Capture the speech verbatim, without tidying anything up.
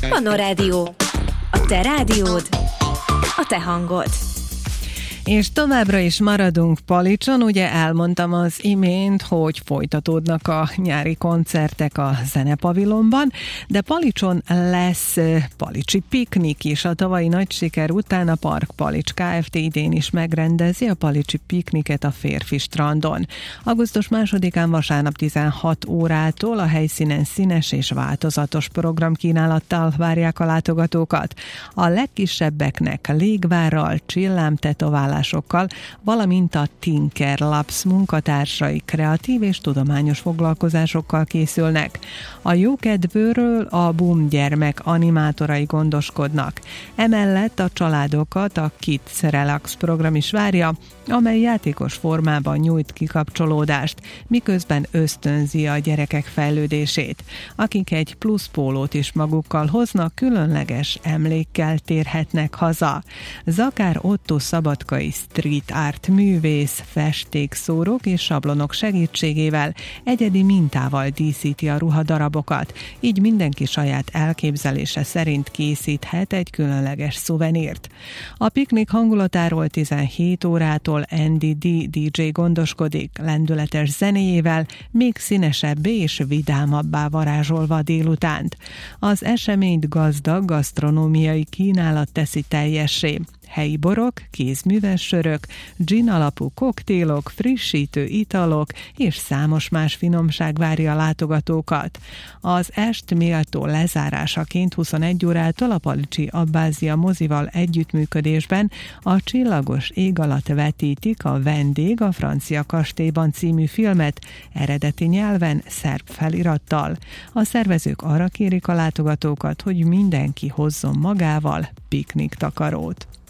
Panorádió. A te rádiód, a te hangod. És továbbra is maradunk Palicson, ugye elmondtam az imént, hogy folytatódnak a nyári koncertek a Zenepavilonban, de Palicson lesz palicsi piknik is. A tavalyi nagy siker után a Park Palics Kft. Idén is megrendezi a palicsi pikniket a Férfi strandon. augusztus másodikán vasárnap tizenhat órától a helyszínen színes és változatos programkínálattal várják a látogatókat. A legkisebbeknek légvárral, csillámtetoválással, valamint a Tinker Labs munkatársai kreatív és tudományos foglalkozásokkal készülnek. A jókedvőről a Boom gyermek animátorai gondoskodnak. Emellett a családokat a Kids Relax program is várja, amely játékos formában nyújt kikapcsolódást, miközben ösztönzi a gyerekek fejlődését. Akik egy plusz pólót is magukkal hoznak, különleges emlékkel térhetnek haza. Zakár Otto szabadkai street art művész, festékszórók és sablonok segítségével egyedi mintával díszíti a ruhadarabokat, így mindenki saját elképzelése szerint készíthet egy különleges szuvenírt. A piknik hangulatáról tizenhét órától Andy D. dé dzsé gondoskodik, lendületes zenéjével, még színesebbé és vidámabbá varázsolva délutánt. Az eseményt gazdag gasztronómiai kínálat teszi teljessé. Helyi borok, kézműves sörök, gin alapú koktélok, frissítő italok és számos más finomság várja a látogatókat. Az est méltó lezárásaként huszonegy órától a palicsi Abbázia mozival együttműködésben a Csillagos ég alatt vetítik a Vendég a francia kastélyban című filmet eredeti nyelven, szerb felirattal. A szervezők arra kérik a látogatókat, hogy mindenki hozzon magával pikniktakarót.